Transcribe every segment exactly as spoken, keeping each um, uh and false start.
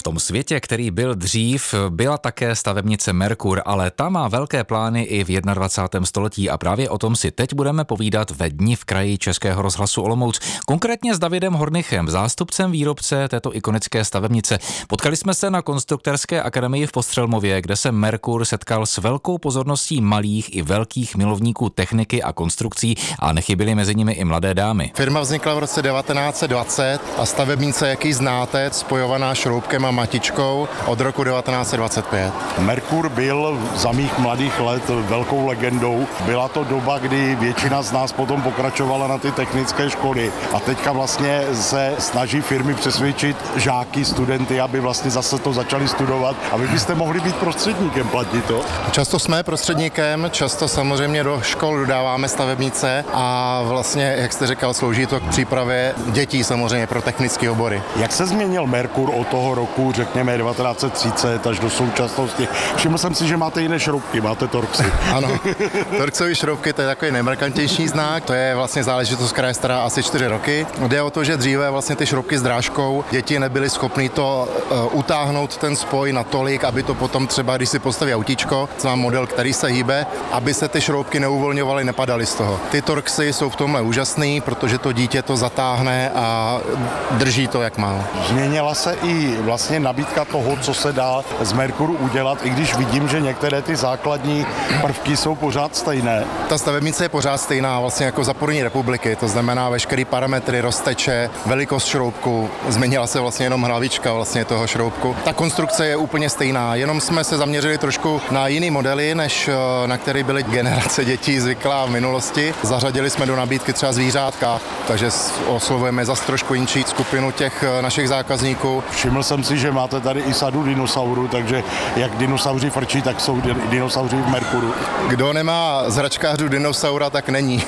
tom světě, který byl dřív, byla také stavebnice Merkur, ale ta má velké plány i v dvacátém prvním století a právě o tom si teď budeme povídat ve Dni v kraji Českého rozhlasu Olomouc. Konkrétně s Davidem Hornichem, zástupcem výrobce této ikonické stavebnice. Potkali jsme se na Konstruktorské akademii v Postřelmově, kde se Merkur setkal s velkou pozorností malých i velkých milovníků techniky a konstrukcí a nechyběly mezi nimi i mladé dámy. Firma vznikla v roce devatenáct set dvacet a stavebnice, jaký znáte, spojovaná šroubkem a matičkou od roku devatenáct set dvacet pět. Merkur byl za mých mladých let velkou legendou. Byla to doba, kdy většina z nás potom pokračovala na ty technické školy a teďka vlastně se snaží firmy přesvědčit žáky, studenty, aby vlastně zase to začali studovat a vy byste mohli být prostředníkem, platí to? Často jsme prostředníkem, často samozřejmě do škol dodáváme stavebnice a vlastně, jak jste říkal, slouží to k přípravě dětí samozřejmě pro technické obory. Jak se změnil Merkur od toho roku, řekněme devatenáct set třicet až do současnosti? Všiml jsem si, že máte jiné šroubky, máte Torxy. Ano, Torxové šroubky, to je takový nejmarkantnější znak, to je vlastně záležitost, která je stará asi čtyři roky. Jde o to, že dříve vlastně ty šroubky s drážkou, děti nebyly schopny to uh, utáhnout ten spoj natolik, aby to potom třeba, když si postaví autíčko, co má model, který se hýbe, aby se ty šroubky neuvolňovaly, nepadaly z toho. Ty Torxy jsou v tomhle úžasný, protože to dítě to zatáhne a drží to, jak má. Změnila se i vlastně nabídka toho, co se dá z Merkuru udělat, i když vidím, že některé ty základní prvky jsou pořád stejné. Ta stavebnice je pořád stejná vlastně jako za první republiky, to znamená veškerý parametry, rozteče, velikost šroubku, změnila se vlastně jenom hlavička vlastně toho šroubku. Ta konstrukce je úplně stejná, jenom jsme se zaměřili trošku na jiný modely, než na který byly generace dětí zvyklá v minulosti. Zařadili jsme do nabídky třeba zvířátka, takže oslovujeme zase trošku jinší skupinu těch našich zákazníků. Všiml jsem si, že máte tady i sadu dinosaurů, takže jak dinosauři frčí, tak jsou dinosauři v Merkuru. Kdo nemá z hračkářů dinosaura, tak není.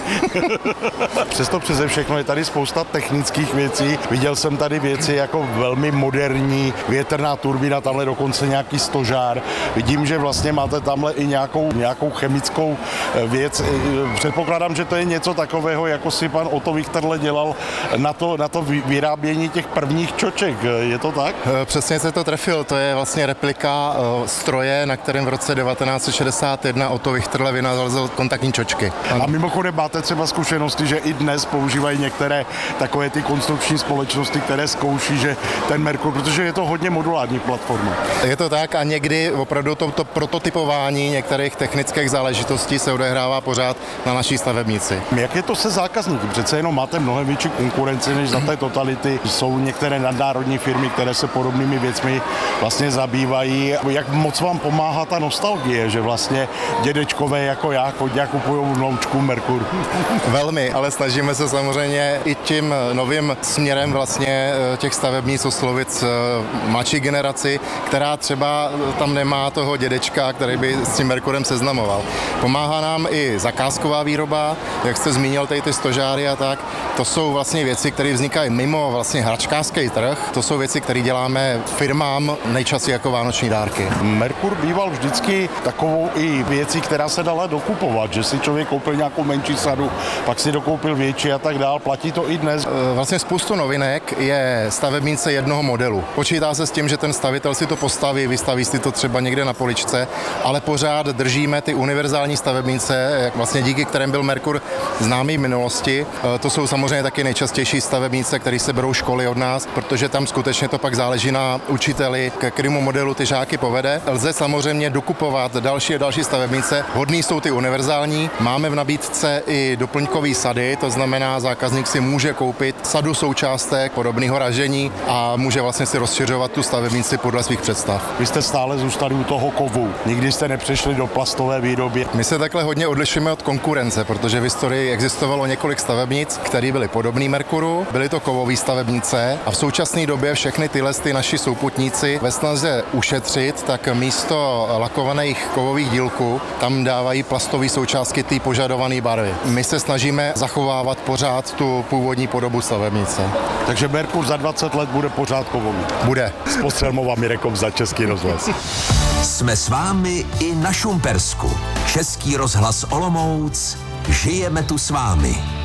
Přesto přeze všechno je tady spousta technických věcí. Viděl jsem tady věci jako velmi moderní větrná turbína, tamhle dokonce nějaký stožár. Vidím, že vlastně máte tamhle i nějakou, nějakou chemickou věc. Předpokládám, že to je něco takového, jako si pan Otto Wichterle dělal na to, na to vyrábění těch prvních čoček. Je to tak? Přesně se to trefil. To je vlastně replika stroje, na kterém v roce devatenáct set šedesát jedna Otto Wichterle vynalezl kontaktní čočky. A mimochodem máte třeba zkušenosti, že i dnes používají některé takové ty konstrukční společnosti, které zkouší, že ten Merkur, protože je to hodně modulární platforma. Je to tak a někdy opravdu to, to prototypování některých technických záležitostí se odehrává pořád na naší stavebnici. Jak je to se zákazníky? Přece jenom máte mnohem větší konkurenci než za té totality. Jsou některé nadnárodní firmy, které se podobnými věcmi vlastně zabývají. Jak moc vám pomáhá ta nostalgie, že vlastně dědečkové jako já chodí a kupují vnoučku Merkur? Velmi, ale snažíme se samozřejmě i tím novým směrem vlastně těch stavebnic oslovit mladší generaci, která třeba tam nemá toho dědečka, který by s tím Merkurem seznamoval. Pomáhá nám i zakázková výroba, jak jste zmínil tady ty stožáry a tak. To jsou vlastně věci, které vznikají mimo vlastně hračkářský trh. To jsou věci, které děláme firmám nejčastěji jako vánoční dárky. Merkur býval vždycky takovou i věcí, která se dala dokupovat, že si člověk koupil nějakou menší sadu, pak si dokoupil větší a tak dál. Platí to i dnes? Vlastně spoustu novinek je stavebnice jednoho modelu. Počítá se s tím, že ten stavitel si to postaví, vystaví si to třeba někde na poličce, ale pořád držíme ty univerzální stavebnice, jak vlastně díky kterým byl Merkur známý v minulosti. To jsou samozřejmě taky nejčastější stavebnice, které se berou školy od nás, protože tam skutečně to pak záleží na učiteli, ke kterému modelu ty žáky povede. Lze samozřejmě dokupovat další a další stavebnice. Hodný jsou ty univerzální. Máme v nabídce i doplňkový sady, to znamená, zákazník si může koupit sadu součástek podobného ražení a může vlastně si rozšiřovat tu stavebnici podle svých představ. Vy jste stále zůstali u toho kovu. Nikdy jste nepřešli do plastové výroby. My se takhle hodně odlišujeme od konkurence, protože v historii existovalo několik stavebnic, které byly podobné Merkuru. Byly to kovové stavebnice a v současné době všechny tyhle ty naši souputníci ve snaze ušetřit, tak místo lakovaných kovových dílků tam dávají plastové součástky té požadované barvy. My se snažíme zachovávat pořád tu původní podobu stavebnice. Takže Merkur za dvacet let bude pořád kovový. Bude. S Postřelmova Mirekom za Český rozhlas. Jsme s vámi i na Šumpersku. Český rozhlas Olomouc. Žijeme tu s vámi.